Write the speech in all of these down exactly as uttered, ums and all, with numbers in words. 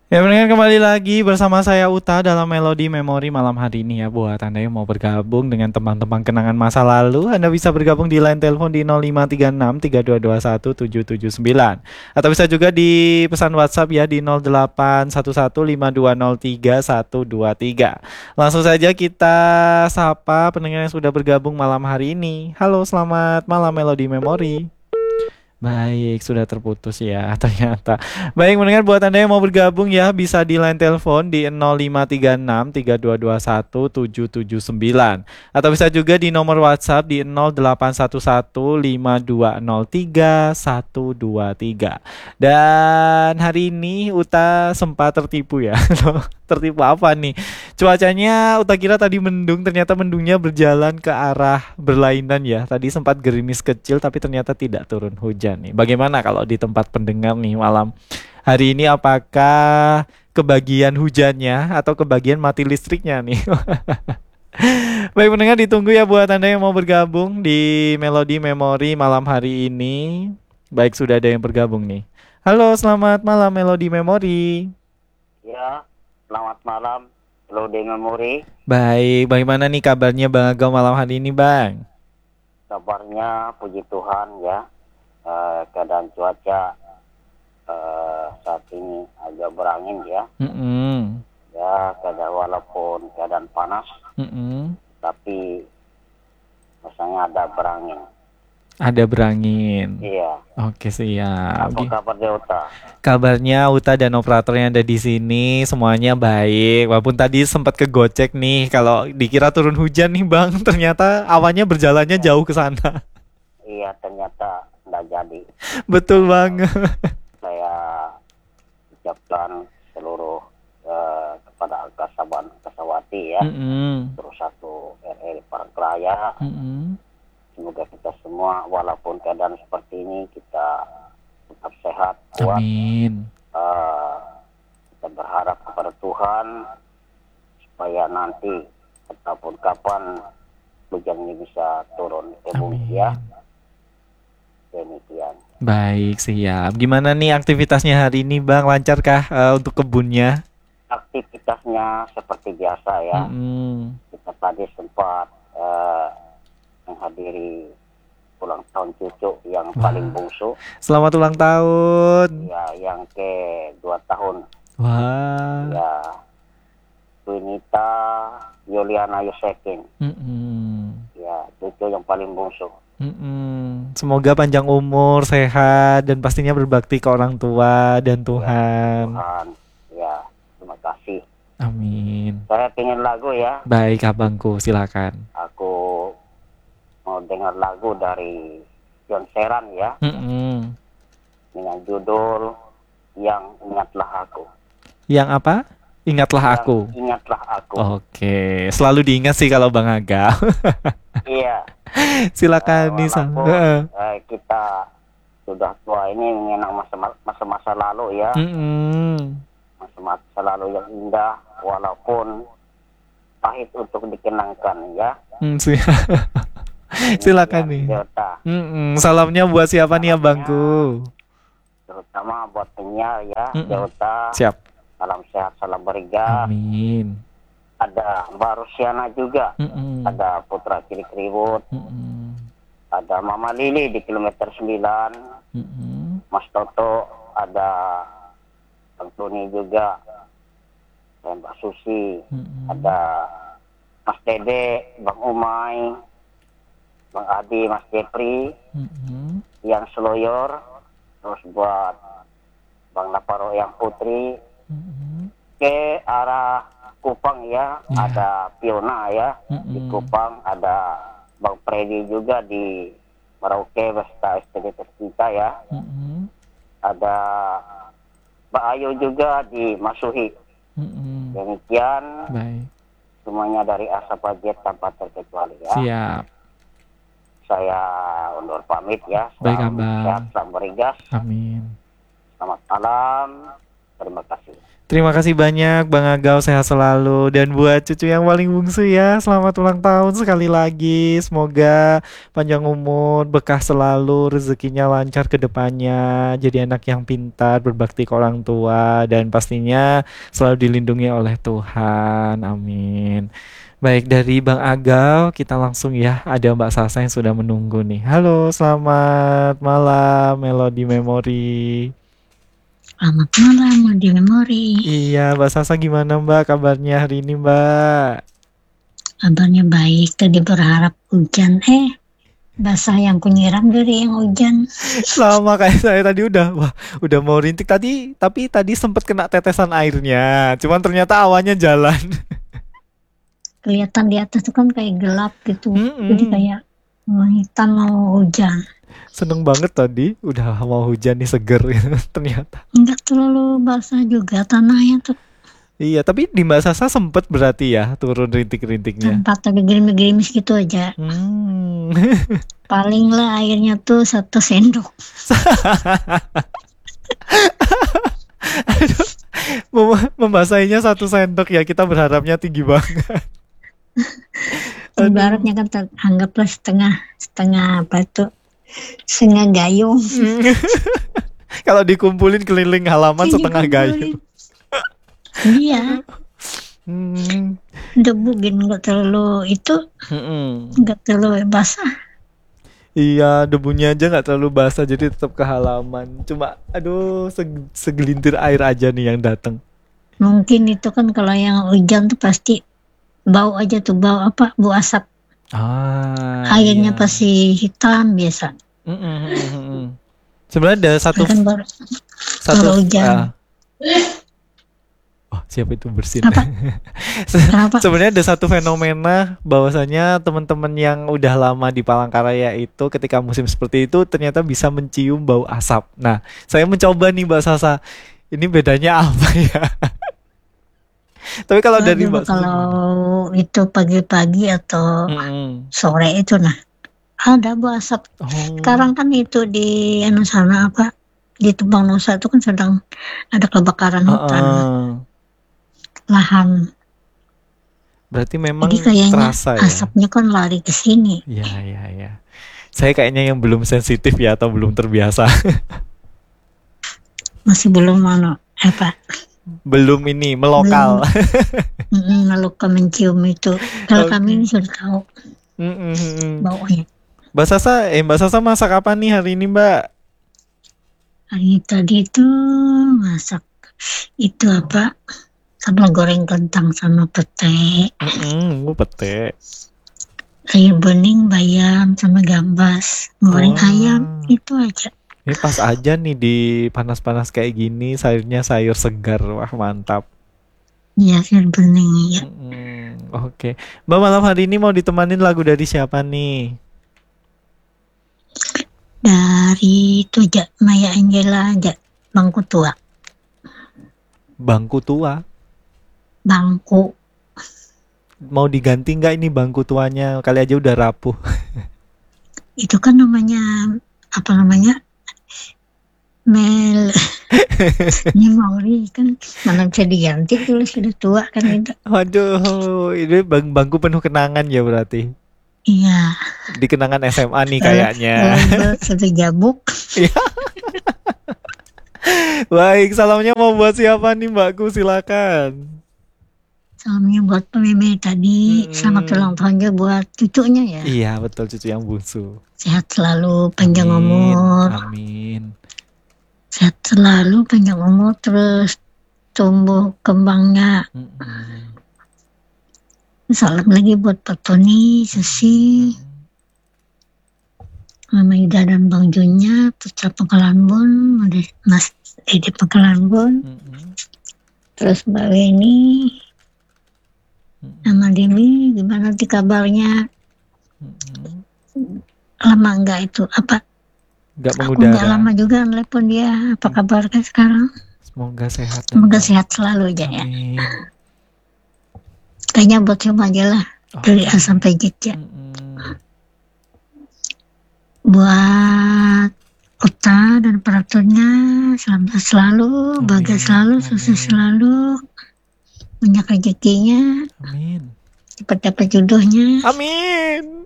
Ya pendengar kembali lagi bersama saya Uta dalam Melodi Memori malam hari ini ya. Buat Anda yang mau bergabung dengan teman-teman kenangan masa lalu, Anda bisa bergabung di line telepon di nol lima tiga enam tiga dua dua satu tujuh tujuh sembilan. Atau bisa juga di pesan WhatsApp ya di nol delapan satu satu lima dua nol tiga satu dua tiga. Langsung saja kita sapa pendengar yang sudah bergabung malam hari ini. Halo, selamat malam Melodi Memori. Baik, sudah terputus ya ternyata. Baik, mendengar buat Anda yang mau bergabung ya bisa di line telepon di nol lima tiga enam tiga dua dua satu tujuh tujuh sembilan atau bisa juga di nomor WhatsApp di nol delapan satu satu lima dua nol tiga satu dua tiga. Dan hari ini Uta sempat tertipu ya. Tertipu apa nih? Cuacanya Uta kira tadi mendung, ternyata mendungnya berjalan ke arah berlainan ya. Tadi sempat gerimis kecil tapi ternyata tidak turun hujan nih. Bagaimana kalau di tempat pendengar nih malam hari ini, apakah kebagian hujannya atau kebagian mati listriknya nih? Baik pendengar, ditunggu ya buat Anda yang mau bergabung di Melodi Memori malam hari ini. Baik, sudah ada yang bergabung nih. Halo, selamat malam Melodi Memori. Ya, selamat malam, Lode Memori. Baik, bagaimana nih kabarnya Bang Agam malam hari ini, Bang? Kabarnya puji Tuhan ya, eh, keadaan cuaca eh, saat ini agak berangin ya. Mm-mm. Ya, keadaan walaupun keadaan panas, Mm-mm. tapi rasanya ada berangin. Ada berangin. Iya, Oke, siap. apa Gi- kabar Delta? Kabarnya Uta dan operator yang ada di sini semuanya baik. Walaupun tadi sempat kegocek nih kalau dikira turun hujan nih, Bang. Ternyata awannya berjalannya Ya, jauh ke sana. iya ternyata tidak jadi. Betul Eh, banget. saya ucapkan seluruh eh, kepada Angkasawan Angkasawati ya, Mm-mm. terus satu R R Parangkraya. Mm-mm. Semoga kita semua walaupun keadaan seperti ini kita tetap sehat, kuat. Amin. Eh, kita berharap kepada Tuhan supaya nanti ataupun kapan hujan ini bisa turun ke bumi ya. Amin. Demikian. Baik, siap. Gimana nih aktivitasnya hari ini, Bang? Lancarkah eh, untuk kebunnya? Aktivitasnya seperti biasa ya. Mm-mm. Kita tadi sempat eh, menghadiri ulang tahun cucu yang paling Wah, bungsu, selamat ulang tahun. ya yang ke dua tahun Wah. ya, Winita Yuliana Yosekin, Mm-mm. ya cucu yang paling bungsu. Mm-mm. Semoga panjang umur, sehat, dan pastinya berbakti ke orang tua dan Ya puji Tuhan. Tuhan, ya terima kasih. Amin. Saya pengen lagu ya, Baik, abangku, silakan. aku mau dengar lagu dari John Seran ya, Mm-mm. dengan judul Yang Ingatlah Aku. Yang apa? Ingatlah Yang aku. Ingatlah Aku. Oke, selalu diingat sih kalau Bang Aga. Iya, eh, Silakan nih, Sang. walaupun Heeh. eh, kita sudah tua ini mengenang masa- masa-masa lalu ya, Mm-mm. masa-masa lalu yang indah walaupun pahit untuk dikenangkan ya. Mm, si- Silakan Demikian nih. Delta. Mm-mm. Salamnya buat siapa nih, Salamnya abangku? terutama buat penyiar ya Mm-mm. Delta. Siap. Salam sehat, salam berigas. Amin. Ada Mbak Rusiana juga, Mm-mm. ada Putra Cilik Ribut, Mm-mm. ada Mama Lili di kilometer sembilan, Mm-mm. Mas Toto, ada Bang Tony juga, dan Mbak Susi, Mm-mm. ada Mas Dede, Bang Umay, Bang Adi, Mas Jepri, Mm-mm. yang Seloyor, terus buat Bang Laparo yang Putri, Mm-mm. ke arah Kupang ya, Ya. ada Piona ya, di Mm-mm. Kupang, ada Bang Freddy juga di Merauke, beserta S P D kita ya, Mm-mm. ada Mbak Ayu juga di Masuhi. Mm-mm. Demikian Baik. semuanya dari Asa Pajet tanpa terkecuali ya. Siap. Saya undur pamit ya. Baik, Salam sehat, Abang. salam berigas. Amin. Selamat malam. Terima kasih. Terima kasih banyak Bang Agau, sehat selalu. Dan buat cucu yang paling bungsu ya, selamat ulang tahun sekali lagi. Semoga panjang umur, berkah selalu, rezekinya lancar ke depannya. Jadi anak yang pintar, berbakti ke orang tua, dan pastinya selalu dilindungi oleh Tuhan. Amin. Baik, dari Bang Agau kita langsung ya, ada Mbak Sasa yang sudah menunggu nih. Halo, selamat malam Melody Memory. Selamat malam, di memori. Iya, Mbak Sasa gimana Mbak kabarnya hari ini Mbak? Kabarnya baik. Tadi berharap hujan, eh basah yang kunyiram dari yang hujan. Sama kayak saya tadi udah, wah udah mau rintik tadi, tapi tadi sempat kena tetesan airnya. Cuman ternyata awannya jalan. Kelihatan di atas tuh kan kayak gelap gitu. Mm-mm. Jadi kayak mau hitam mau hujan. Seneng banget tadi, udah mau hujan nih, seger gitu, ternyata. Enggak terlalu basah juga tanahnya tuh. Iya, tapi di Mbak Sasa sempet berarti ya turun rintik-rintiknya. Tempat tapi gerimis-gerimis gitu aja. Hmm. Paling lah airnya tuh satu sendok. Aduh, mem- membasahinya satu sendok ya, kita berharapnya tinggi banget. Aduh. Ibaratnya kan ter- anggaplah setengah setengah apa tuh setengah gayung. Kalau dikumpulin keliling halaman setengah gayung. Iya. Hmm. Debu gitu nggak terlalu itu Mm-mm. nggak terlalu basah. Iya, debunya aja nggak terlalu basah, jadi tetap ke halaman. Cuma, aduh, seg- segelintir air aja nih yang datang. Mungkin itu kan kalau yang hujan tuh pasti bau aja tuh, bau apa, bau asap. Ah, Airnya iya. pasti hitam biasa. Mm-mm, mm-mm. Sebenarnya ada satu Kan baru, satu kalau hujan. ah. Oh, siapa itu bersin? Apa? Se- Kenapa? Sebenarnya ada satu fenomena bahwasanya teman-teman yang udah lama di Palangkaraya itu ketika musim seperti itu ternyata bisa mencium bau asap. Nah, saya mencoba nih Mbak Sasa. Ini bedanya apa ya? Tapi kalau dari Dulu Mbak Sasa kalau gimana? itu pagi-pagi atau Mm-mm. sore itu nah ada bau asap. Oh. Sekarang kan itu di anu sana apa di Tumpang Nusa itu kan sedang ada kebakaran hutan, Heeh. lahan. Berarti memang Jadi kayaknya terasa ya. asapnya kan lari ke sini. Iya, iya, iya. Saya kayaknya yang belum sensitif ya atau belum terbiasa. Masih belum anu apa Belum ini melokal. mm, lalu ke mencium itu. Kalau Oke. kami ini sudah tahu Mm-mm. baunya. Mbak Sasa, eh Mbak Sasa masak apa nih hari ini Mbak? Hari tadi itu masak itu apa? Sama goreng kentang sama pete, Mm-mm, oh, pete. sayur bening, bayam sama gambas, goreng Wah. ayam itu aja. Ini pas aja nih di panas-panas kayak gini, sayurnya sayur segar, wah mantap. Ya sayur bening ya. Mm-mm, Oke, Mbak malam hari ini mau ditemanin lagu dari siapa nih? Dari itu ja, Maya Angela aja, bangku tua, Bangku tua. bangku. Mau diganti nggak ini bangku tuanya? Kali aja udah rapuh. Itu kan namanya apa namanya? Mel memori kan mana bisa diganti kalau sudah tua kan itu. Waduh, ini bang bangku penuh kenangan ya berarti. Iya. Di kenangan S M A nih Kalau kayaknya. kalau satu jabuk. Baik, salamnya mau buat siapa nih Mbakku? Silakan. Salamnya buat pememe tadi, Mm-mm. selamat ulang tahun juga buat cucunya ya. Iya, betul, cucu yang bungsu. Sehat selalu, panjang Amin. umur. Amin. Sehat selalu, panjang umur, terus tumbuh kembangnya. Mm-mm. Salam lagi buat Pak Tony, Susi, Mama Ida dan Bang Junya, Putra Pengkalanbun, Mas Dede Pengkalanbun, Mm-mm. terus Mbak Weni, sama Demi, gimana nanti kabarnya? Mm-mm. Lama enggak itu apa? Nggak Aku enggak mengudara. lama juga nelpon dia. Apa kabar kan sekarang? Semoga sehat. dan Semoga baik. sehat selalu aja ya. Amin. Kayaknya buat coba aja lah dari A Oke. sampai Z ya. Mm-mm. Buat Uta dan operatornya selamat selalu, bahagia Amin, selalu, sukses amin. selalu, banyak rezekinya, Amin. cepat dapat jodohnya. Amin.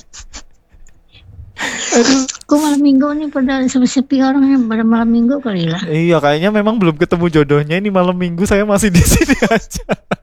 Aduh. Kok malam minggu nih pada sepi-sepi orangnya pada malam minggu kali lah. Iya, kayaknya memang belum ketemu jodohnya. Ini malam minggu saya masih di sini aja.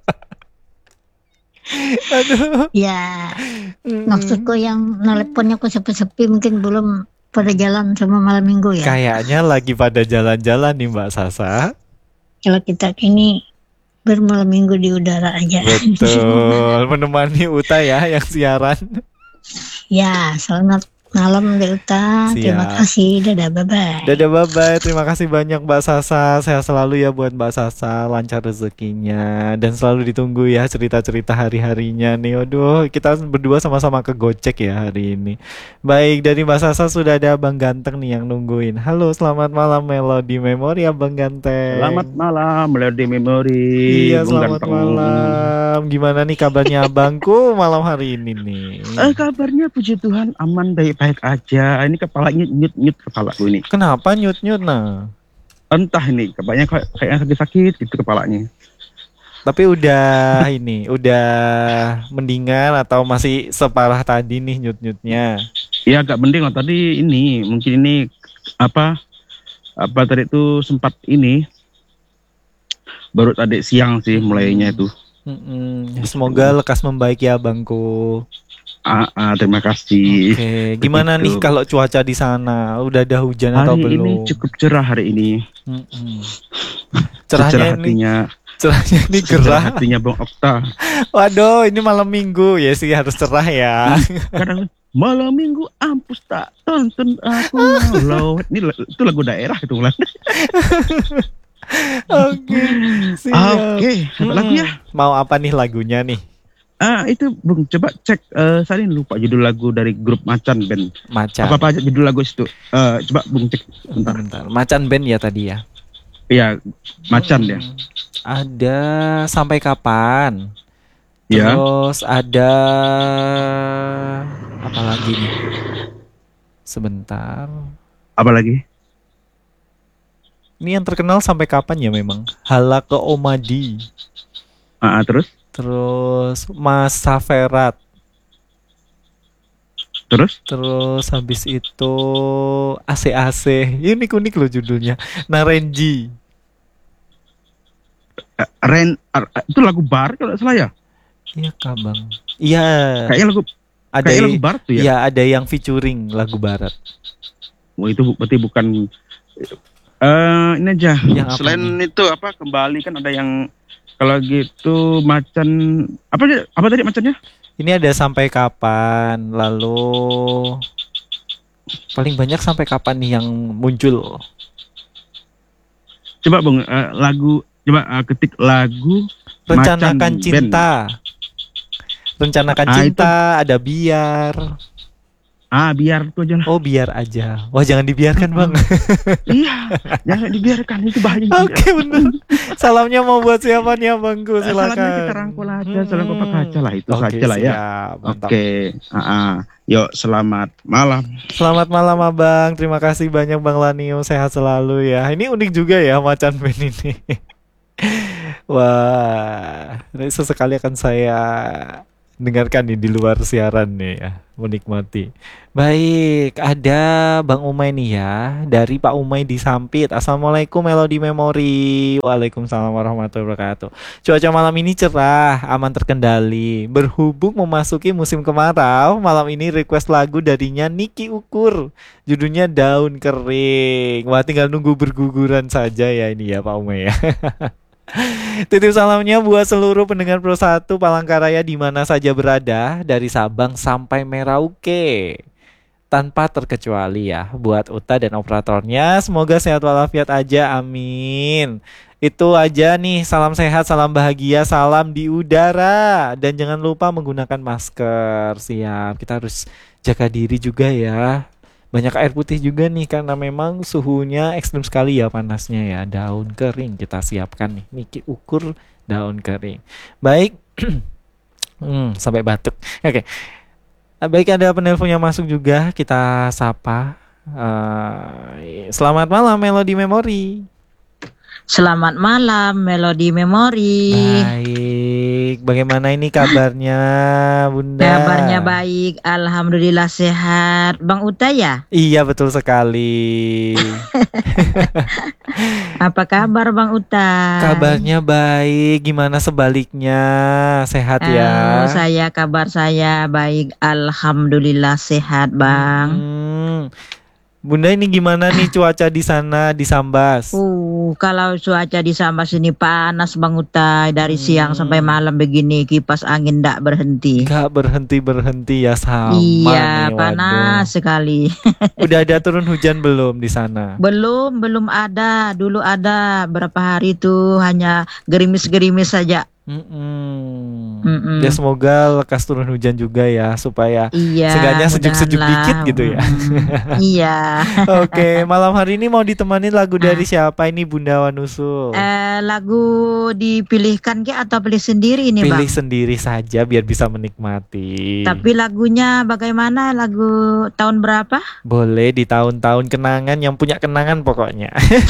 Aduh. Ya, Mm-mm. maksudku yang teleponnya kok sepi-sepi mungkin belum pada jalan sama malam minggu ya. Kayaknya lagi pada jalan-jalan nih Mbak Sasa. Kalau kita kini bermalam minggu di udara aja. Betul, menemani Uta ya yang siaran. Ya, selamat malam Delta. Terima Siap. kasih. Dadah, bye-bye. Dadah, bye-bye. Terima kasih banyak Mbak Sasa. Sehat selalu ya buat Mbak Sasa. Lancar rezekinya. Dan selalu ditunggu ya cerita-cerita hari-harinya nih. Aduh, kita berdua sama-sama ke Gojek ya hari ini. Baik, dari Mbak Sasa sudah ada Abang Ganteng nih yang nungguin. Halo, selamat malam Melodi Memori Abang Ganteng. Selamat malam, Melody Memory. Iya, Bung selamat Ganteng. malam. Gimana nih kabarnya abangku malam hari ini nih? Eh, kabarnya puji Tuhan aman baik-baik aja. Ini kepalanya nyut-nyut kepalaku ini. Kenapa nyut-nyut nah? Entah ini, kepalanya kayak kayaknya sakit-sakit gitu kepalanya. Tapi udah ini, udah mendingan atau masih separah tadi nih nyut-nyutnya? Ya agak mending lah tadi ini, mungkin ini apa apa tadi itu sempat ini baru tadi siang sih mulainya itu. Mm-mm. Semoga lekas membaik ya abangku. Ah, ah, terima kasih. Oke, gimana nih Begitu. kalau cuaca di sana? Udah ada hujan atau Hari belum? ini cukup cerah hari ini. Mm-mm. Cerah Cerahnya ini, hatinya, cerahnya ini cerah gerah. hatinya Bang Okta. Waduh, ini malam minggu ya sih harus cerah ya. Kadang malam minggu ampus tak tonton aku malau. Ini la- itu lagu daerah itu Ulan. Oke, siap. Oke, apa lagu ya? Mm. Mau apa nih lagunya nih? Ah itu Bung coba cek. Eh saya ini lupa judul lagu dari grup Macan Band. Macan. Apa apa aja judul lagu itu? Eh coba Bung cek bentar. Bentar, Macan Band ya tadi ya. Iya, Macan ya. Ada sampai kapan? Ya. Terus ada apa lagi nih? Sebentar. Apa lagi? Ini yang terkenal sampai kapan ya memang? Hala ke Omadi. Ah ah, terus Terus Mas Saferat. terus Terus habis itu A C A C. Ini unik loh judulnya. Narenji. Eh, Ren ar- itu lagu bar kalau nggak salah ya. Iya kabang. Iya. Kayaknya lagu Ada kayaknya lagu bar tuh ya. Iya, ada yang featuring lagu barat. Oh, itu bu- berarti bukan eh ini aja. Yang apa Selain nih? itu apa kembali kan ada yang kalau gitu macan apa dia- apa tadi macannya? Ini ada sampai kapan, lalu paling banyak sampai kapan nih yang muncul? Coba Bung eh, lagu coba eh, ketik lagu Rencanakan Macan cinta. Rencanakan Ah, itu- cinta, ada biar. Ah biar itu aja lah. Oh, biar aja. Wah, jangan dibiarkan, Bang. Iya, jangan dibiarkan itu bahaya. Oke, bener. Salamnya mau buat siapa nih, Abangku? Eh, Salamnya Silakan. kita rangkul aja, salam kopak kaca lah itu Oke, saja lah ya. siap. Mantap. Oke, ah, ah. Yuk selamat malam. Selamat malam Abang, terima kasih banyak Bang Lanio, sehat selalu ya. Ini unik juga ya Macan Band ini. Wah, ini sesekali akan saya dengarkan nih di luar siaran nih ya, menikmati. Baik, ada Bang Umay nih ya, dari Pak Umay di Sampit. Assalamualaikum Melody Memory. Waalaikumsalam warahmatullahi wabarakatuh. Cuaca malam ini cerah, aman terkendali. Berhubung memasuki musim kemarau, malam ini request lagu darinya Niki Ukur. Judulnya Daun Kering. Wah, tinggal nunggu berguguran saja ya ini ya Pak Umay ya. Titip salamnya buat seluruh pendengar Pro satu Palangkaraya di mana saja berada, dari Sabang sampai Merauke. Tanpa terkecuali ya, buat Uta dan operatornya, semoga sehat walafiat aja, amin. Itu aja nih, salam sehat, salam bahagia, salam di udara. Dan jangan lupa menggunakan masker, siap. Kita harus jaga diri juga ya. Banyak air putih juga nih, karena memang suhunya ekstrim sekali ya panasnya ya. Daun kering kita siapkan nih, Niki Ukur daun kering. Baik. hmm, sampai batuk. Oke. Baik, ada penelpon yang masuk juga, kita sapa. Eh, selamat malam Melody Memory. Selamat malam, Melody Memory. Baik, bagaimana ini kabarnya Bunda? Kabarnya baik, alhamdulillah sehat. Bang Uta ya? Iya betul sekali. Apa kabar Bang Uta? Kabarnya baik, gimana sebaliknya? Sehat ya? Oh, saya kabar saya baik, alhamdulillah sehat Bang. Hmm. Bunda ini gimana nih cuaca di sana di Sambas? Uh, kalau cuaca di Sambas ini panas Bang Uta, dari Hmm. siang sampai malam begini, kipas angin ndak berhenti. Gak berhenti berhenti ya sama Iya, nih, panas waduh. sekali. Udah ada turun hujan belum di sana? Belum, belum ada. Dulu ada berapa hari itu hanya gerimis-gerimis saja. Mm-mm. Mm-mm. Ya semoga lekas turun hujan juga ya supaya Iya, seenggaknya sejuk-sejuk mudahan dikit lah. gitu ya. Mm, iya. Oke, malam hari ini mau ditemani lagu dari Ah. siapa ini Bunda Wanusul? Eh, lagu dipilihkan ke atau pilih sendiri ini Pilih Bang? sendiri saja biar bisa menikmati. Tapi lagunya bagaimana? Lagu tahun berapa? Boleh di tahun-tahun kenangan yang punya kenangan pokoknya.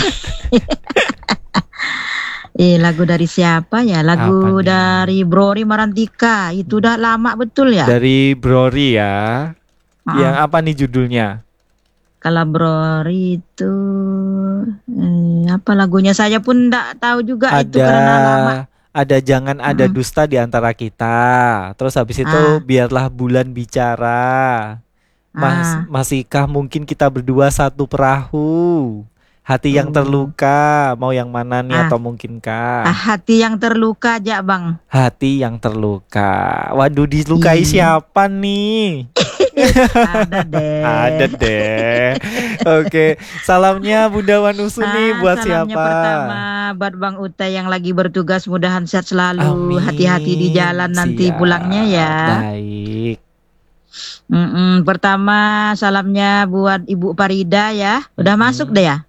Eh, lagu dari siapa ya? Apa Lagu nih? dari Brori Marantika. Itu udah lama betul ya? Dari Brori ya. Ah. Yang apa nih judulnya? Kalau Brori itu eh, apa lagunya? Saya pun enggak tahu juga itu Ada karena lama. ada jangan ada Mm-mm. dusta di antara kita. Terus habis itu Ah. biarlah bulan bicara. Mas, Ah. masihkah mungkin kita berdua satu perahu? Hati yang Oh. terluka, mau yang mana nih Ah. atau mungkinkah? Ah, hati yang terluka aja Bang. Hati yang terluka. Waduh, dilukai Ih. siapa nih? Ada deh. Ada deh. Oke, salamnya Bunda Wanusu nih Ah, buat salamnya siapa? pertama buat Bang Uta yang lagi bertugas, mudahan sehat selalu. Amin. Hati-hati di jalan nanti Siap. pulangnya ya. Baik. Mm-mm. Pertama salamnya buat Ibu Farida ya. Udah Mm-mm. masuk deh ya?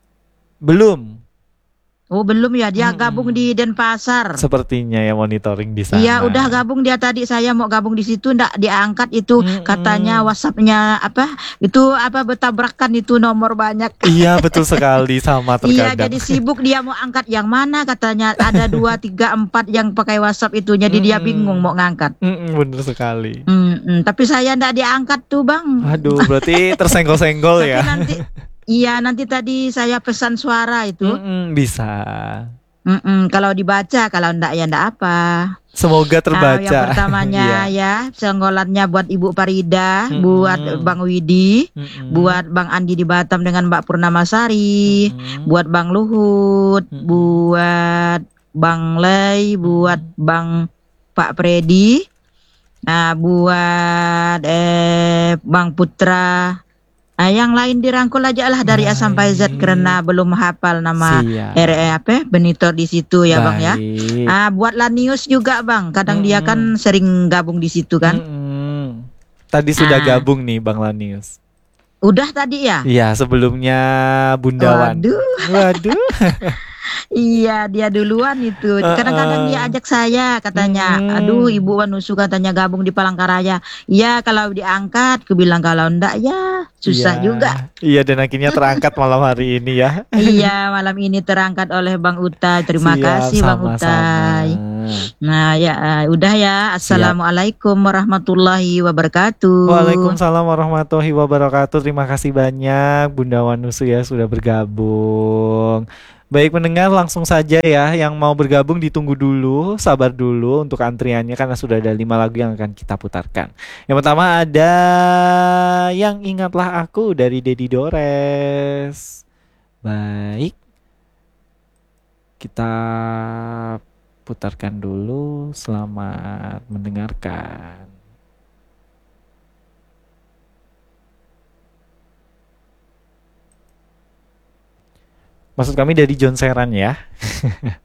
Belum. Oh belum ya, dia Mm-mm. gabung di Denpasar. Sepertinya ya monitoring di sana. Iya udah gabung dia tadi, saya mau gabung di situ ndak diangkat itu. Mm-mm. Katanya WhatsApp-nya apa itu apa bertabrakan itu nomor banyak. Iya betul sekali sama Iya terkadang. jadi sibuk dia mau angkat yang mana katanya ada dua tiga empat yang pakai WhatsApp itu jadi dia Mm-mm. bingung mau ngangkat. Mm-mm, bener sekali. Mm-mm, tapi saya ndak diangkat tuh Bang. Aduh, berarti tersenggol-senggol Tapi ya. nanti iya nanti tadi saya pesan suara itu. Mm-mm, bisa. Mm-mm, kalau dibaca kalau ndak ya ndak apa. Semoga Ah, terbaca. yang pertamanya Iya. ya senggolannya buat Ibu Farida, Mm-mm. buat Bang Widi, Mm-mm. buat Bang Andi di Batam dengan Mbak Purnamasari, Mm-mm. buat Bang Luhut, Mm-mm. buat Bang Lei, buat Bang Pak Predi, nah buat eh Bang Putra. Nah, yang lain dirangkul aja lah dari A sampai Z Baik. karena belum hafal nama Siap. R E apa Benito di situ ya Bang ya. Baik. Ah, buat Lanius juga Bang. Kadang dia Mm-mm. kan sering gabung di situ kan. Mm-mm. Tadi sudah Ah. gabung nih Bang Lanius. Udah tadi ya? Iya, sebelumnya Bundawan. Waduh, Waduh. iya dia duluan itu. Kadang-kadang dia ajak saya katanya, Mm-mm. aduh Ibu Wanusu katanya gabung di Palangkaraya. Iya kalau diangkat, aku bilang kalau enggak ya susah Iya. juga. Iya, dan akhirnya terangkat malam hari ini ya. Iya malam ini terangkat oleh Bang Utai. Terima Siap, kasih Bang sama-sama. Utai. Nah ya eh, udah ya. Assalamualaikum warahmatullahi wabarakatuh. Waalaikumsalam warahmatullahi wabarakatuh. Terima kasih banyak Bunda Wanusu ya sudah bergabung. Baik pendengar, langsung saja ya yang mau bergabung ditunggu dulu, sabar dulu untuk antriannya karena sudah ada lima lagu yang akan kita putarkan. Yang pertama ada Yang Ingatlah Aku dari Dedi Dores. Baik, kita putarkan dulu. Selamat mendengarkan. Maksud kami dari John Seran ya.